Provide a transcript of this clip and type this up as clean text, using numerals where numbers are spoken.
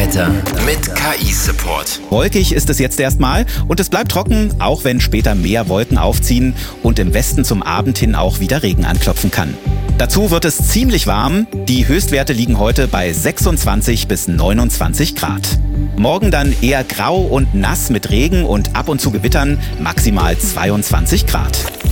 Wetter mit KI-Support. Wolkig ist es jetzt erstmal und es bleibt trocken, auch wenn später mehr Wolken aufziehen und im Westen zum Abend hin auch wieder Regen anklopfen kann. Dazu wird es ziemlich warm. Die Höchstwerte liegen heute bei 26 bis 29 Grad. Morgen dann eher grau und nass mit Regen und ab und zu Gewittern, maximal 22 Grad.